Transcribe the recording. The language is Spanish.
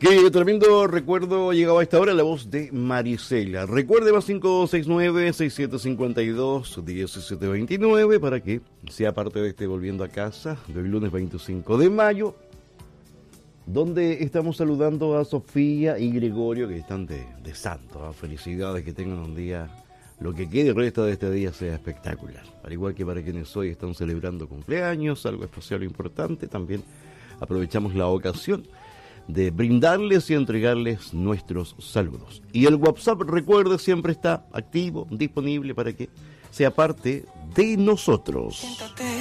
Qué tremendo recuerdo llegaba a esta hora la voz de Marisela. Recuerde más 569-6752-1729 para que sea parte de este Volviendo a Casa de hoy lunes 25 de mayo, donde estamos saludando a Sofía y Gregorio que están de santo. Felicidades, que tengan un día, lo que quede el resto de este día sea espectacular. Al igual que para quienes hoy están celebrando cumpleaños, algo especial o importante, también aprovechamos la ocasión de brindarles y entregarles nuestros saludos. Y el WhatsApp, recuerde, siempre está activo, disponible para que sea parte de nosotros. Siéntate.